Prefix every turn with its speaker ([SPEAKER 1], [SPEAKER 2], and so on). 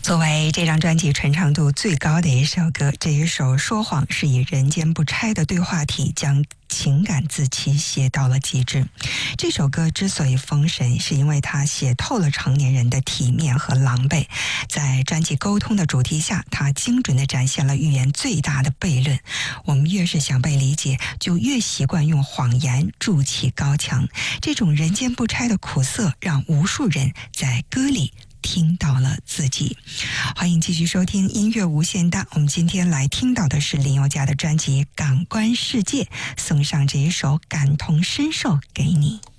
[SPEAKER 1] 作为这张专辑传唱度最高的一首歌，这一首《说谎》是以人间不拆的对话体将情感自欺写到了极致。这首歌之所以封神，是因为它写透了成年人的体面和狼狈。在专辑沟通的主题下，它精准地展现了语言最大的悖论。我们越是想被理解，就越习惯用谎言筑起高墙。这种人间不拆的苦涩，让无数人在歌里听到了自己。欢迎继续收听音乐无限大，我们今天来听到的是林宥嘉的专辑《感官世界》，送上这一首感同身受给你。